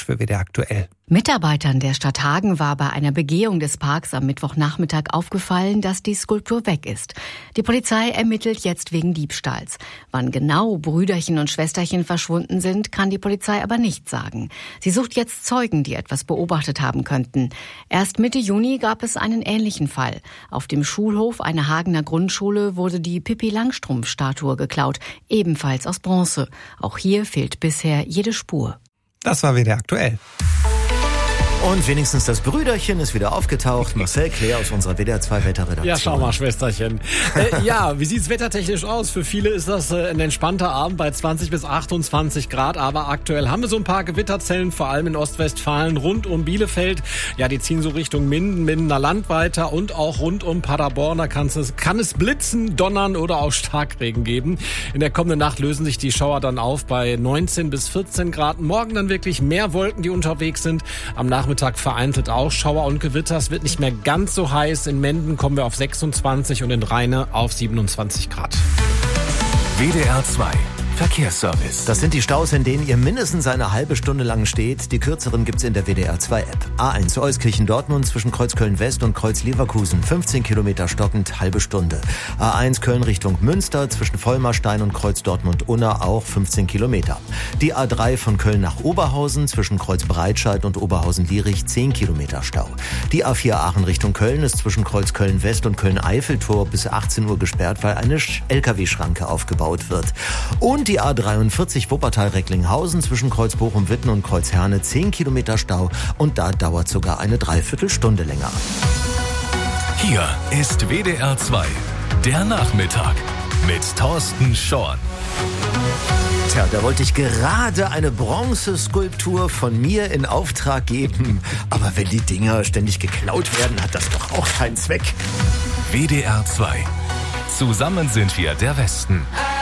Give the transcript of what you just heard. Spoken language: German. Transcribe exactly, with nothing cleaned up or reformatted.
für W D R aktuell. Mitarbeitern der Stadt Hagen war bei einer Begehung des Parks am Mittwochnachmittag aufgefallen, dass die Skulptur weg ist. Die Polizei ermittelt jetzt wegen Diebstahls. Wann genau Brüderchen und Schwesterchen verschwunden sind, kann die Polizei aber nicht sagen. Sie sucht jetzt Zeugen, die etwas beobachtet haben könnten. Erst Mitte Juni gab es einen ähnlichen Fall. Auf dem Schulhof einer Hagener Grundschule wurde die Pippi-Langstrumpf-Statue geklaut, ebenfalls aus Bronze. Auch hier fehlt bisher jede Spur. Das war W D R aktuell. Und wenigstens das Brüderchen ist wieder aufgetaucht. Marcel Claire aus unserer W D R zwei Wetterredaktion. Ja, schau mal, Schwesterchen. äh, ja, wie sieht's wettertechnisch aus? Für viele ist das äh, ein entspannter Abend bei zwanzig bis achtundzwanzig Grad. Aber aktuell haben wir so ein paar Gewitterzellen, vor allem in Ostwestfalen, rund um Bielefeld. Ja, die ziehen so Richtung Minden, Mindener Land weiter und auch rund um Paderborn. Da kann es, kann es blitzen, donnern oder auch Starkregen geben. In der kommenden Nacht lösen sich die Schauer dann auf bei neunzehn bis vierzehn Grad. Morgen dann wirklich mehr Wolken, die unterwegs sind. Am Nachmittag Nachmittag vereinzelt auch Schauer und Gewitter. Es wird nicht mehr ganz so heiß. In Menden kommen wir auf sechsundzwanzig und in Rheine auf siebenundzwanzig Grad. W D R zwei Verkehrsservice. Das sind die Staus, in denen ihr mindestens eine halbe Stunde lang steht. Die kürzeren gibt's in der W D R zwei App. A eins Euskirchen-Dortmund zwischen Kreuz Köln-West und Kreuz Leverkusen. fünfzehn Kilometer stockend, halbe Stunde. A eins Köln Richtung Münster zwischen Vollmarstein und Kreuz Dortmund-Unna auch fünfzehn Kilometer. Die A drei von Köln nach Oberhausen zwischen Kreuz Breitscheid und Oberhausen-Lierich zehn Kilometer Stau. Die A vier Aachen Richtung Köln ist zwischen Kreuz Köln-West und Köln-Eiffeltor bis achtzehn Uhr gesperrt, weil eine L K W-Schranke aufgebaut wird. Und die A dreiundvierzig Wuppertal-Recklinghausen zwischen Kreuz Bochum-Witten und Kreuz Herne zehn Kilometer Stau und da dauert sogar eine Dreiviertelstunde länger. Hier ist W D R zwei, der Nachmittag mit Thorsten Schorn. Tja, da wollte ich gerade eine Bronzeskulptur von mir in Auftrag geben. Aber wenn die Dinger ständig geklaut werden, hat das doch auch keinen Zweck. W D R zwei. Zusammen sind wir der Westen.